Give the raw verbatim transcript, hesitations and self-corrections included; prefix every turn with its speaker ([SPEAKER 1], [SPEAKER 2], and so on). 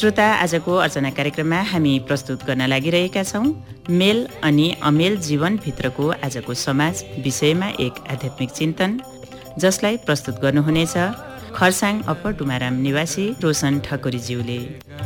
[SPEAKER 1] श्रोता, आजको अर्चना कार्यक्रममा हामी प्रस्तुत गर्न लागिरहेका छौँ मेल अनि अमेल जीवनभित्रको आजको समाज विषयमा एक आध्यात्मिक चिन्तन, जसलाई प्रस्तुत गर्नुहुनेछ खरसाङ अप्पर डुमाराम निवासी रोशन ठकुरीज्यूले।